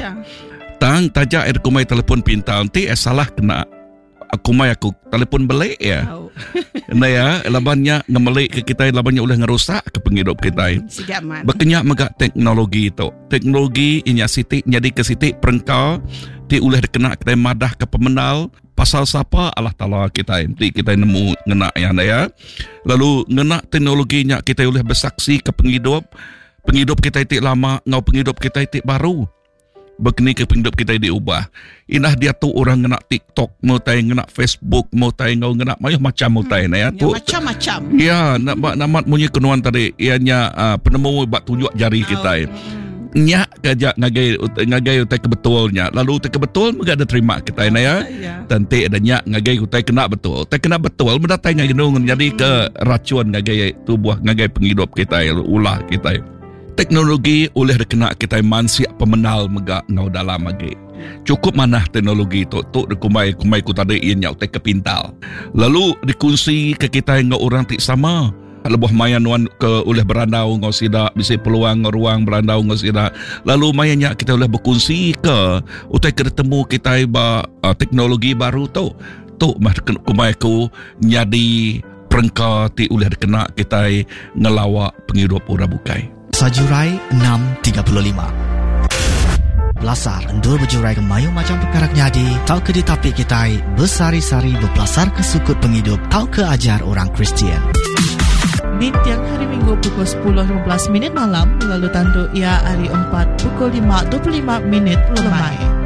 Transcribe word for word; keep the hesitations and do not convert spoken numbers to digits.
Ya. Tang tajak air kumai telefon pintar nanti eh salah kena kumai aku telefon belik ya. Oh. Nah ya, labannya ngemelik ke kita, labannya ulah ngerusak ke penghidup kita. Sigaman. Berkenyak megak teknologi itu. Teknologi inya sitik jadi ke sitik perengkau ti ulah dikena kita madah ke pemenal pasal siapa Allah Taala kita ti kita nemu ngena ya ya. Lalu ngena teknologinya kita ulah bersaksi ke penghidup. Penghidup kita itu lama, ngau penghidup kita itu baru. Begini ke penghidup kita diubah. Inah dia tu orang ngena TikTok, mau tay ngena Facebook, mau tay ngau ngena mayuh macam mau tay hmm, ya ya, tu. Macam-macam. Ya, nak bak namat munyi kenuan tadi, ianya uh, penemu bak tunjuk jari kita. Oh. Nyak kajak ngagai ngagai utai kebetulnya. Lalu utai kebetul mega ada terima kita ini ya. Ya. Tanti ada nyak ngagai utai kena betul. Utai kena betul mendatai ngagai nung jadi ke racun ngagai tubuh ngagai penghidup kita ulah kita. Teknologi oleh dikena kita mansia pemenal mega ngau dalam lagi. Cukup mana teknologi itu tu kumai kumai ku tadi ianya utai kepintal. Lalu dikunci ke kita ngau orang tik sama. Lebuh mayan wan ke oleh berandau ngau sida bisi peluang ruang berandau ngau sida. Lalu mayanya kita oleh berkongsi ke utai ketemu kita ba uh, teknologi baru tu. Tu mah kumai ku nyadi perengka ti oleh dikena kita ngelawak penghidup ora bukai. Sajurai enam tiga puluh lima. Belasar endur berjurai ke mayu macam perkara nyadi. Tau ke ditapik kita bersari-sari berpelasar ke sukut penghidup. Tau ke ajar orang Kristian. Di tiang hari Minggu pukul sepuluh lima belas minit malam, lalu tandu ia hari empat pukul lima dua puluh lima minit lemai.